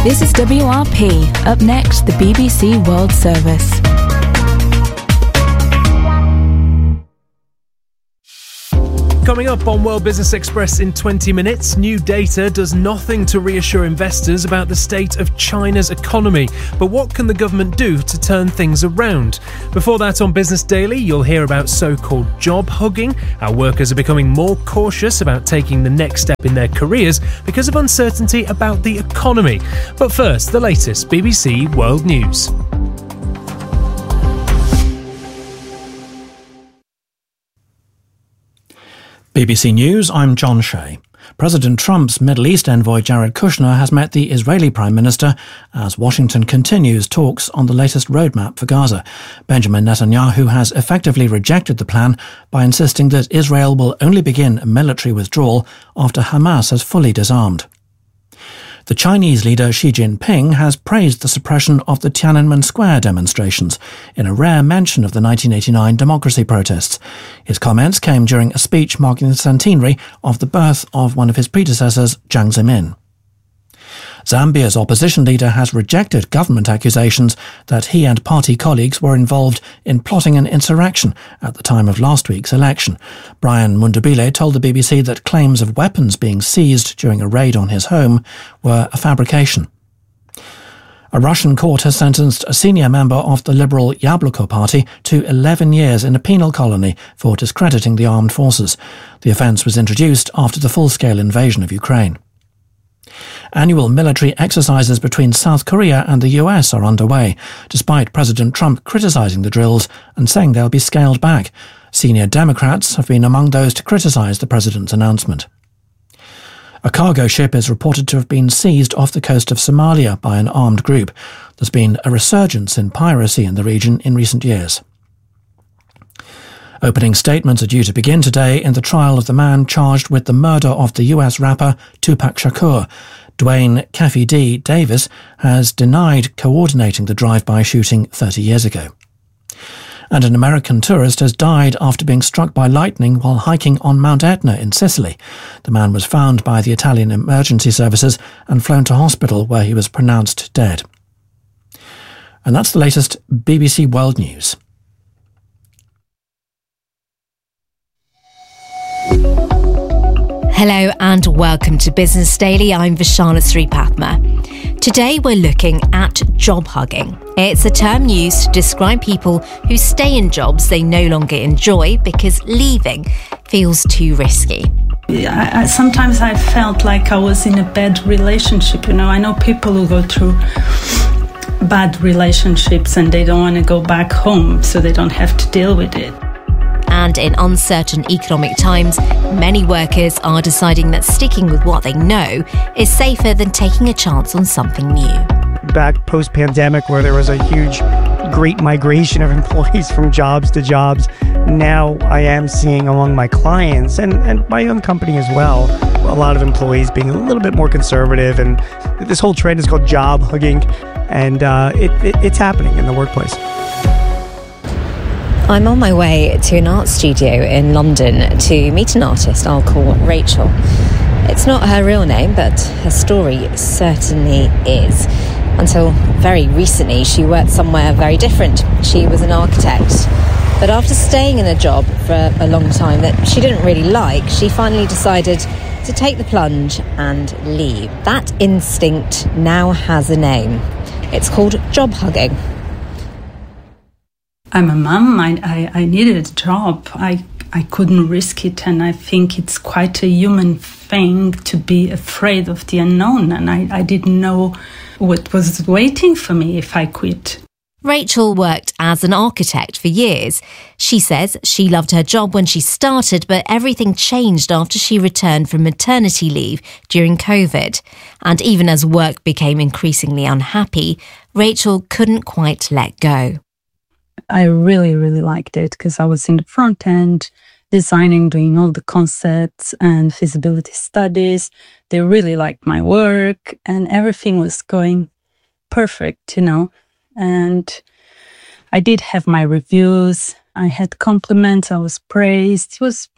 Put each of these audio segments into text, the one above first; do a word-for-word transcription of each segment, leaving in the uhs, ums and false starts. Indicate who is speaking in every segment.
Speaker 1: This is W R P. Up next, the B B C World Service.
Speaker 2: Coming up on World Business Express in twenty minutes, new data does nothing to reassure investors about the state of China's economy. But what can the government do to turn things around? Before that, on Business Daily, you'll hear about so-called job hugging, how workers are becoming more cautious about taking the next step in their careers because of uncertainty about the economy. But first, the latest B B C World News.
Speaker 3: B B C News, I'm John Shea. President Trump's Middle East envoy Jared Kushner has met the Israeli Prime Minister as Washington continues talks on the latest roadmap for Gaza. Benjamin Netanyahu has effectively rejected the plan by insisting that Israel will only begin a military withdrawal after Hamas has fully disarmed. The Chinese leader Xi Jinping has praised the suppression of the Tiananmen Square demonstrations in a rare mention of the nineteen eighty-nine democracy protests. His comments came during a speech marking the centenary of the birth of one of his predecessors, Jiang Zemin. Zambia's opposition leader has rejected government accusations that he and party colleagues were involved in plotting an insurrection at the time of last week's election. Brian Mundubile told the B B C that claims of weapons being seized during a raid on his home were a fabrication. A Russian court has sentenced a senior member of the Liberal Yabloko party to eleven years in a penal colony for discrediting the armed forces. The offence was introduced after the full-scale invasion of Ukraine. Annual military exercises between South Korea and the U S are underway, despite President Trump criticising the drills and saying they'll be scaled back. Senior Democrats have been among those to criticise the president's announcement. A cargo ship is reported to have been seized off the coast of Somalia by an armed group. There's been a resurgence in piracy in the region in recent years. Opening statements are due to begin today in the trial of the man charged with the murder of the U S rapper Tupac Shakur. Dwayne Keffe D. Davis has denied coordinating the drive-by shooting thirty years ago. And an American tourist has died after being struck by lightning while hiking on Mount Etna in Sicily. The man was found by the Italian emergency services and flown to hospital where he was pronounced dead. And that's the latest B B C World News.
Speaker 4: Hello and welcome to Business Daily. I'm Vishana Sripathma. Today we're looking at job hugging. It's a term used to describe people who stay in jobs they no longer enjoy because leaving feels too risky.
Speaker 5: I, I, sometimes I felt like I was in a bad relationship. You know, I know people who go through bad relationships and they don't want to go back home so they don't have to deal with it.
Speaker 4: And in uncertain economic times, many workers are deciding that sticking with what they know is safer than taking a chance on something new.
Speaker 6: Back post-pandemic, where there was a huge, great migration of employees from jobs to jobs, now I am seeing among my clients and, and my own company as well, a lot of employees being a little bit more conservative. And this whole trend is called job hugging, and uh, it, it, it's happening in the workplace.
Speaker 4: I'm on my way to an art studio in London to meet an artist I'll call Rachel. It's not her real name, but her story certainly is. Until very recently, she worked somewhere very different. She was an architect. But after staying in a job for a long time that she didn't really like, she finally decided to take the plunge and leave. That instinct now has a name. It's called job hugging.
Speaker 5: I'm a mum. I, I, I needed a job. I, I couldn't risk it, and I think it's quite a human thing to be afraid of the unknown, and I, I didn't know what was waiting for me if I quit.
Speaker 4: Rachel worked as an architect for years. She says she loved her job when she started, but everything changed after she returned from maternity leave during COVID. And even as work became increasingly unhappy, Rachel couldn't quite let go.
Speaker 5: I really, really liked it because I was in the front end, designing, doing all the concepts and feasibility studies. They really liked my work and everything was going perfect, you know. And I did have my reviews. I had compliments. I was praised. It was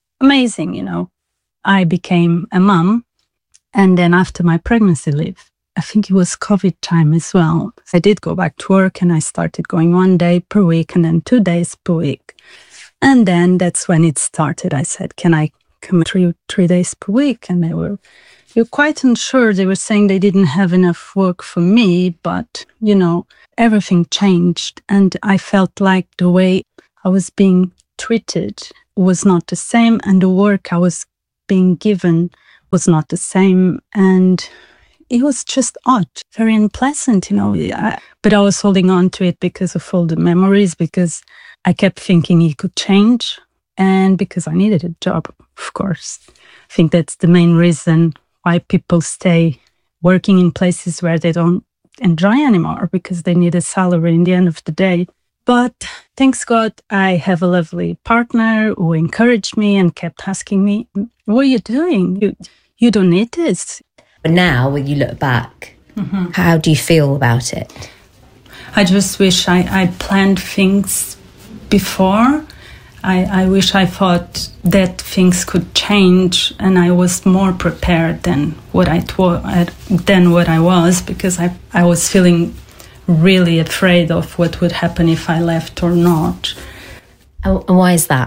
Speaker 5: amazing, you know. I became a mum. And then after my pregnancy leave, I think it was COVID time as well. I did go back to work and I started going one day per week and then two days per week. And then that's when it started. I said, can I come three, three days per week? And they were, they were quite unsure. They were saying they didn't have enough work for me, but, you know, everything changed. And I felt like the way I was being treated was not the same. And the work I was being given was not the same. And it was just odd, very unpleasant, you know. I, but I was holding on to it because of all the memories, because I kept thinking it could change, and because I needed a job, of course. I think that's the main reason why people stay working in places where they don't enjoy anymore, because they need a salary in the end of the day. But thanks God, I have a lovely partner who encouraged me and kept asking me, what are you doing? You, you don't need this.
Speaker 4: But now, when you look back, mm-hmm. how do you feel about it?
Speaker 5: I just wish I, I planned things before. I, I wish I thought that things could change and I was more prepared than what I than what I was, because I, I was feeling really afraid of what would happen if I left or not.
Speaker 4: And why is that?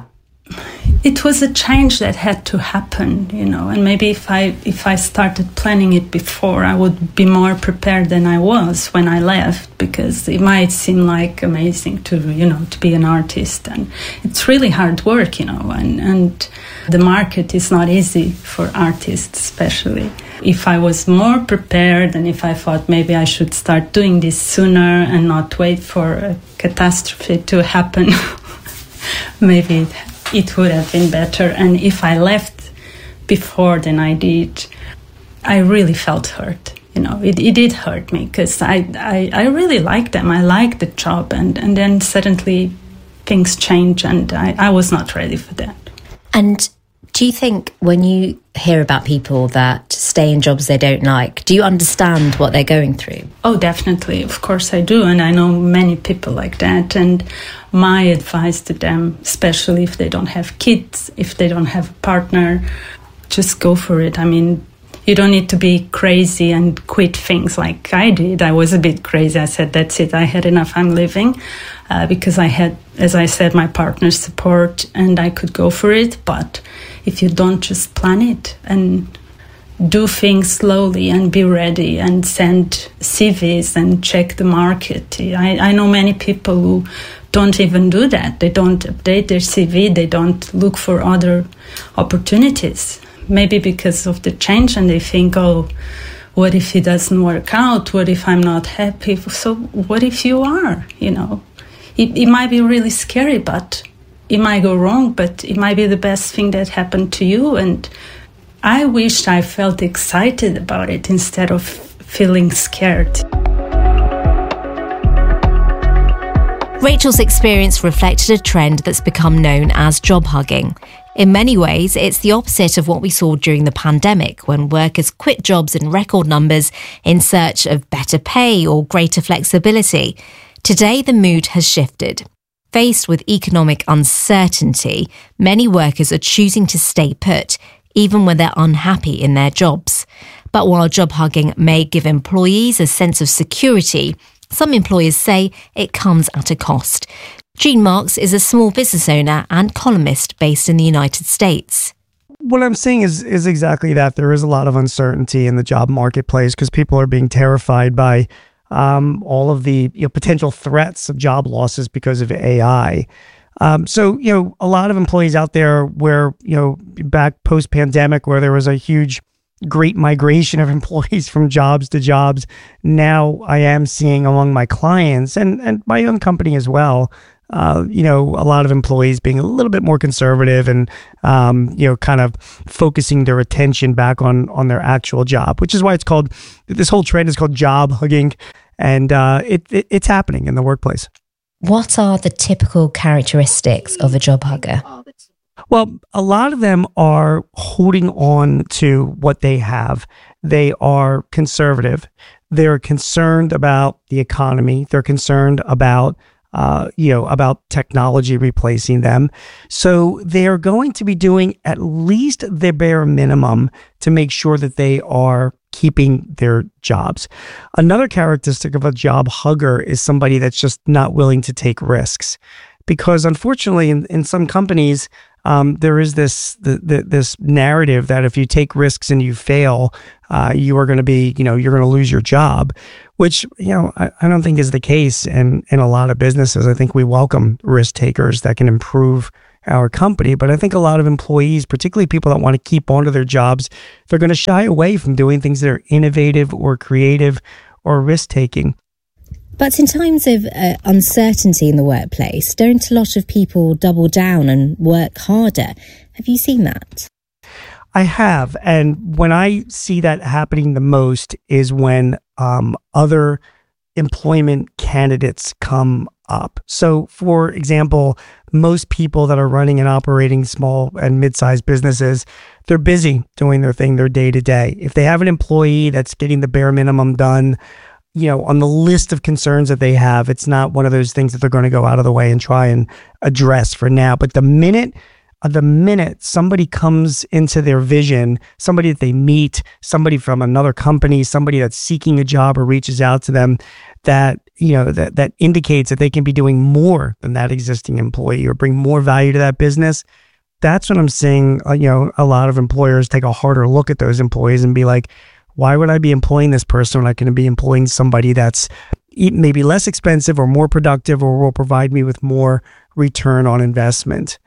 Speaker 5: It was a change that had to happen, you know, and maybe if I if I started planning it before, I would be more prepared than I was when I left, because it might seem like amazing to, you know, to be an artist, and it's really hard work, you know, and, and the market is not easy for artists, especially. If I was more prepared and if I thought maybe I should start doing this sooner and not wait for a catastrophe to happen, maybe it it would have been better. And if I left before than I did, I really felt hurt. You know, it, it did hurt me, because I, I, I really liked them. I liked the job. And, and then suddenly things change and I, I was not ready for that.
Speaker 4: And do you think when you hear about people that stay in jobs they don't like, do you understand what they're going through?
Speaker 5: Oh, definitely. Of course I do. And I know many people like that. And my advice to them, especially if they don't have kids, if they don't have a partner, just go for it. I mean, you don't need to be crazy and quit things like I did. I was a bit crazy. I said, that's it. I had enough. I'm leaving uh, because I had, as I said, my partner's support and I could go for it. But if you don't just plan it and do things slowly and be ready and send C Vs and check the market. I, I know many people who don't even do that. They don't update their C V. They don't look for other opportunities. Maybe because of the change, and they think, oh, what if it doesn't work out? What if I'm not happy? So what if you are, you know? It, it might be really scary, but it might go wrong, but it might be the best thing that happened to you. And I wished I felt excited about it instead of feeling scared.
Speaker 7: Rachel's experience reflected a trend that's become known as job hugging. In many ways, it's the opposite of what we saw during the pandemic, when workers quit jobs in record numbers in search of better pay or greater flexibility. Today, the mood has shifted. Faced with economic uncertainty, many workers are choosing to stay put, even when they're unhappy in their jobs. But while job hugging may give employees a sense of security, some employers say it comes at a cost. Gene Marks is a small business owner and columnist based in the United States.
Speaker 6: What I'm seeing is is exactly that. There is a lot of uncertainty in the job marketplace because people are being terrified by um, all of the you know, potential threats of job losses because of A I. Um, so, you know, a lot of employees out there where, you know, back post-pandemic where there was a huge great migration of employees from jobs to jobs. Now I am seeing among my clients and, and my own company as well, uh, you know, a lot of employees being a little bit more conservative and, um, you know, kind of focusing their attention back on, on their actual job, which is why it's called, this whole trend is called job hugging. And uh, it, it it's happening in the workplace.
Speaker 4: What are the typical characteristics of a job hugger?
Speaker 6: Well, a lot of them are holding on to what they have. They are conservative. They're concerned about the economy. They're concerned about uh, you know, about technology replacing them. So they are going to be doing at least the bare minimum to make sure that they are keeping their jobs. Another characteristic of a job hugger is somebody that's just not willing to take risks. Because unfortunately, in, in some companies, um, there is this the, the, this narrative that if you take risks and you fail, uh, you are going to be, you know, you're going to lose your job, which, you know, I, I don't think is the case in, in a lot of businesses. I think we welcome risk takers that can improve our company. But I think a lot of employees, particularly people that want to keep onto their jobs, they're going to shy away from doing things that are innovative or creative or risk-taking.
Speaker 4: But in times of uh, uncertainty in the workplace, don't a lot of people double down and work harder? Have you seen that?
Speaker 6: I have. And when I see that happening the most is when um, other employment candidates come up. So, for example, most people that are running and operating small and mid-sized businesses, they're busy doing their thing, their day to day. If they have an employee that's getting the bare minimum done, you know, on the list of concerns that they have, it's not one of those things that they're going to go out of the way and try and address for now. But the minute, uh, the minute somebody comes into their vision, somebody that they meet, somebody from another company, somebody that's seeking a job or reaches out to them, that, you know, that, that indicates that they can be doing more than that existing employee or bring more value to that business. That's when I'm seeing, uh, you know, a lot of employers take a harder look at those employees and be like, why would I be employing this person when I can be employing somebody that's maybe less expensive or more productive or will provide me with more return on investment?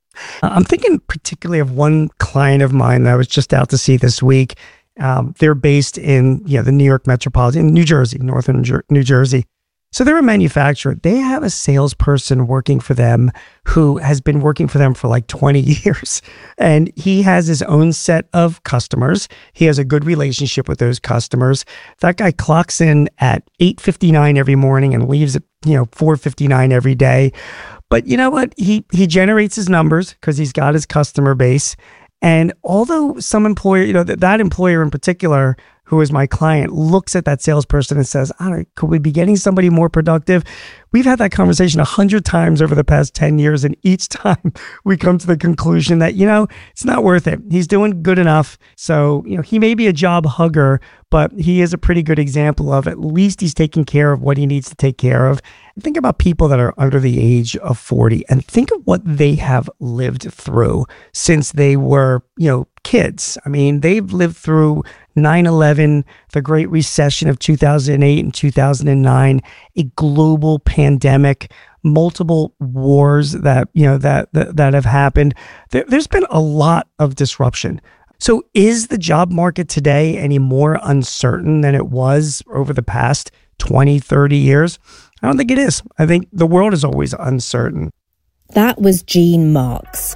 Speaker 6: I'm thinking particularly of one client of mine that I was just out to see this week. Um, they're based in you know, the New York metropolitan, New Jersey, northern New Jersey. So they're a manufacturer. They have a salesperson working for them who has been working for them for like twenty years. And he has his own set of customers. He has a good relationship with those customers. That guy clocks in at eight fifty-nine every morning and leaves at, you know, four fifty-nine every day. But you know what? He he generates his numbers because he's got his customer base. And although some employer, you know, that, that employer in particular, who is my client, looks at that salesperson and says, I don't know, could we be getting somebody more productive? We've had that conversation a hundred times over the past ten years. And each time we come to the conclusion that, you know, it's not worth it. He's doing good enough. So, you know, he may be a job hugger, but he is a pretty good example of at least he's taking care of what he needs to take care of. And think about people that are under the age of forty and think of what they have lived through since they were, you know, kids. I mean, they've lived through nine eleven, the Great Recession of two thousand eight and two thousand nine, a global pandemic, multiple wars that, you know, that, that, that have happened. There, there's been a lot of disruption. So is the job market today any more uncertain than it was over the past twenty, thirty years? I don't think it is. I think the world is always uncertain.
Speaker 4: That was Gene Marks.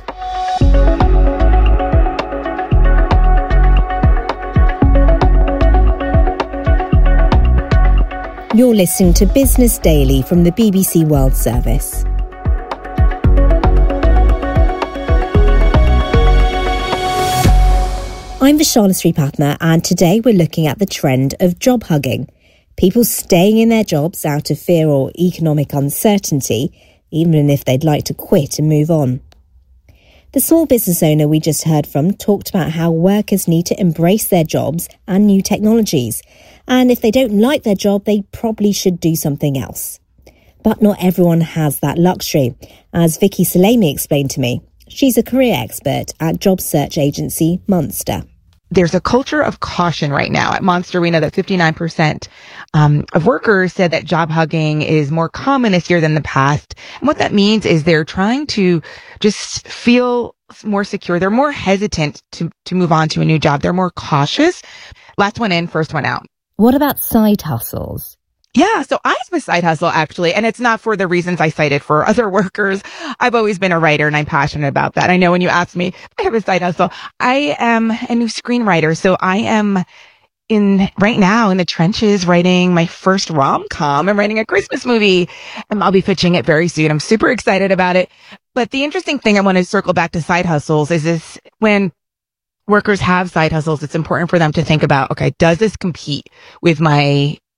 Speaker 4: You're listening to Business Daily from the B B C World Service. I'm Vishana Sripathna, and today we're looking at the trend of job hugging. People staying in their jobs out of fear or economic uncertainty, even if they'd like to quit and move on. The small business owner we just heard from talked about how workers need to embrace their jobs and new technologies. And if they don't like their job, they probably should do something else. But not everyone has that luxury, as Vicky Salemi explained to me. She's a career expert at job search agency Monster.
Speaker 8: There's a culture of caution right now. At Monster, we know that fifty-nine percent um, of workers said that job hugging is more common this year than the past. And what that means is they're trying to just feel more secure. They're more hesitant to, to move on to a new job. They're more cautious. Last one in, first one out.
Speaker 4: What about side hustles?
Speaker 8: Yeah, so I have a side hustle, actually, and it's not for the reasons I cited for other workers. I've always been a writer, and I'm passionate about that. I know when you ask me, I have a side hustle. I am a new screenwriter, so I am in right now in the trenches writing my first rom-com. I'm writing a Christmas movie, and I'll be pitching it very soon. I'm super excited about it. But the interesting thing I want to circle back to side hustles is this: when workers have side hustles, it's important for them to think about, okay, does this compete with my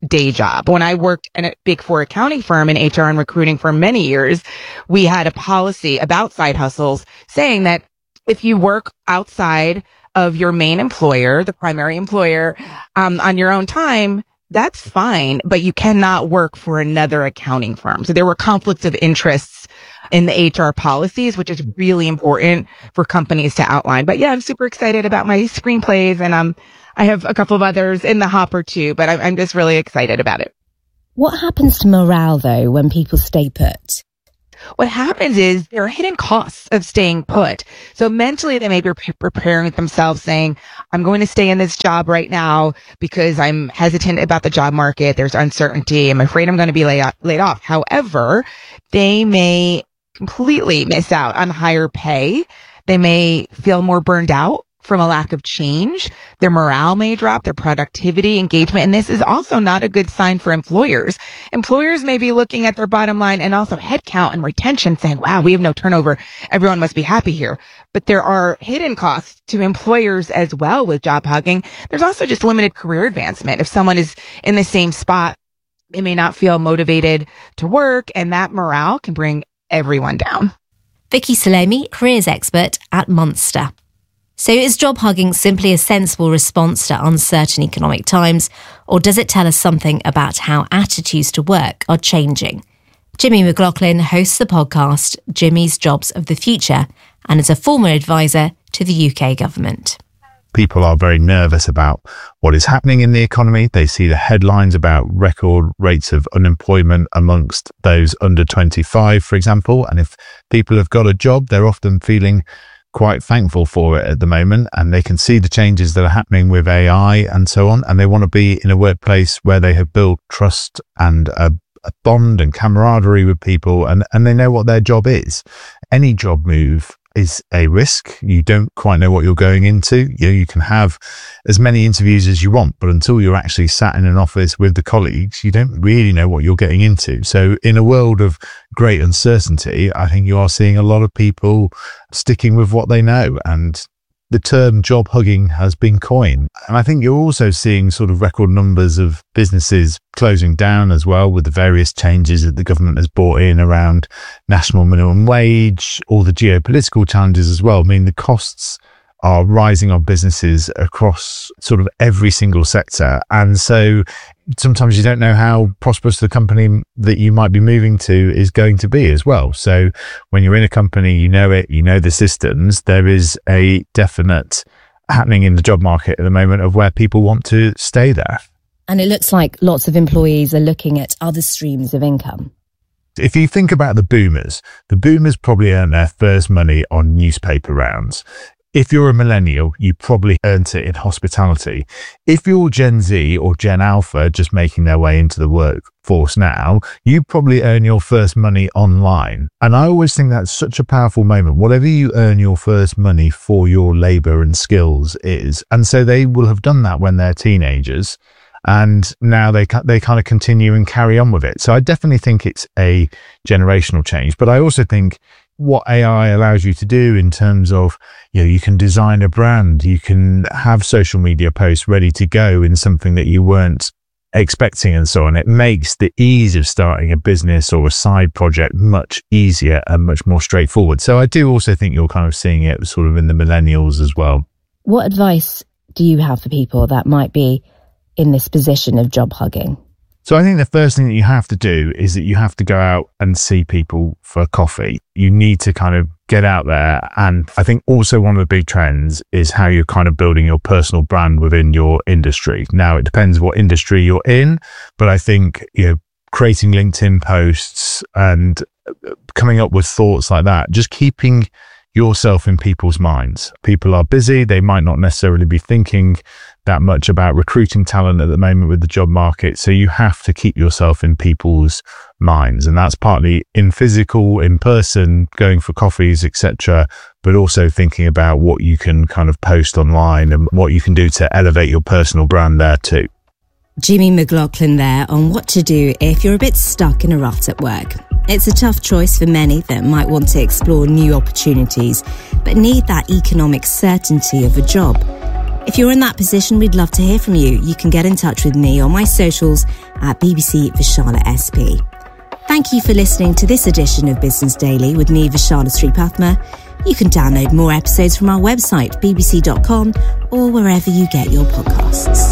Speaker 8: day job. When I worked in a big four accounting firm in H R and recruiting for many years, we had a policy about side hustles saying that if you work outside of your main employer, the primary employer, um, on your own time, that's fine, but you cannot work for another accounting firm. So there were conflicts of interests in the H R policies, which is really important for companies to outline. But yeah, I'm super excited about my screenplays, and um, I have a couple of others in the hopper too, but I'm, I'm just really excited about it.
Speaker 4: What happens to morale, though, when people stay put?
Speaker 8: What happens is there are hidden costs of staying put. So mentally, they may be pre- preparing themselves saying, I'm going to stay in this job right now because I'm hesitant about the job market. There's uncertainty. I'm afraid I'm going to be laid off. Laid off. However, they may completely miss out on higher pay. They may feel more burned out from a lack of change. Their morale may drop, their productivity, engagement. And this is also not a good sign for employers. Employers may be looking at their bottom line and also headcount and retention saying, wow, we have no turnover. Everyone must be happy here. But there are hidden costs to employers as well with job hugging. There's also just limited career advancement. If someone is in the same spot, they may not feel motivated to work, and that morale can bring everyone down.
Speaker 7: Vicky Salemi, careers expert at Monster. So is job hugging simply a sensible response to uncertain economic times, or does it tell us something about how attitudes to work are changing? Jimmy McLaughlin hosts the podcast Jimmy's Jobs of the Future and is a former advisor to the U K government.
Speaker 9: People are very nervous about what is happening in the economy. They see the headlines about record rates of unemployment amongst those under twenty-five, for example. And if people have got a job, they're often feeling quite thankful for it at the moment, and they can see the changes that are happening with A I and so on, and they want to be in a workplace where they have built trust and a, a bond and camaraderie with people, and, and they know what their job is. Any job move is a risk. You don't quite know what you're going into. You know, you can have as many interviews as you want, but until you're actually sat in an office with the colleagues, you don't really know what you're getting into. So in a world of great uncertainty, I think you are seeing a lot of people sticking with what they know, and the term job hugging has been coined. And I think you're also seeing sort of record numbers of businesses closing down as well, with the various changes that the government has brought in around national minimum wage, all the geopolitical challenges as well. I mean, the costs are rising on businesses across sort of every single sector. And so sometimes you don't know how prosperous the company that you might be moving to is going to be as well. So when you're in a company, you know it, you know the systems, there is a definite happening in the job market at the moment of where people want to stay there.
Speaker 4: And it looks like lots of employees are looking at other streams of income.
Speaker 9: If you think about the boomers, the boomers probably earned their first money on newspaper rounds. If you're a millennial, you probably earned it in hospitality. If you're Gen Z or Gen Alpha just making their way into the workforce now, you probably earn your first money online. And I always think that's such a powerful moment. Whatever you earn your first money for your labor and skills is. And so they will have done that when they're teenagers. And now they they kind of continue and carry on with it. So I definitely think it's a generational change. But I also think what A I allows you to do in terms of, you know, you can design a brand, you can have social media posts ready to go in something that you weren't expecting and so on. It makes the ease of starting a business or a side project much easier and much more straightforward. So I do also think you're kind of seeing it sort of in the millennials as well.
Speaker 4: What advice do you have for people that might be in this position of job hugging?
Speaker 9: So I think the first thing that you have to do is that you have to go out and see people for coffee. You need to kind of get out there. And I think also one of the big trends is how you're kind of building your personal brand within your industry. Now, it depends what industry you're in, but I think, you know, creating LinkedIn posts and coming up with thoughts like that, just keeping yourself in people's minds. People are busy. They might not necessarily be thinking that much about recruiting talent at the moment with the job market. So you have to keep yourself in people's minds. And that's partly in physical, in person, going for coffees, et cetera, but also thinking about what you can kind of post online and what you can do to elevate your personal brand there too.
Speaker 4: Jimmy McLaughlin there on what to do if you're a bit stuck in a rut at work. It's a tough choice for many that might want to explore new opportunities, but need that economic certainty of a job.
Speaker 10: If you're in that position, we'd love to hear from you. You can get in touch with me on my socials at B B C Vishala S P. Thank you for listening to this edition of Business Daily with me, Vishala Sripathma. You can download more episodes from our website, b b c dot com, or wherever you get your podcasts.